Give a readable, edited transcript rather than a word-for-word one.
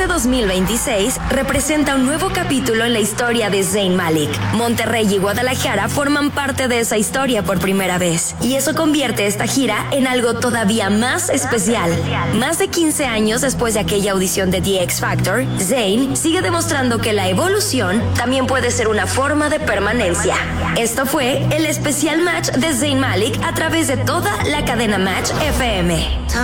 Este 2026 representa un nuevo capítulo en la historia de Zayn Malik. Monterrey y Guadalajara forman parte de esa historia por primera vez. Y eso convierte esta gira en algo todavía más especial. Más de 15 años después de aquella audición de The X Factor, Zayn sigue demostrando que la evolución también puede ser una forma de permanencia. Esto fue el especial match de Zayn Malik a través de toda la cadena Match FM.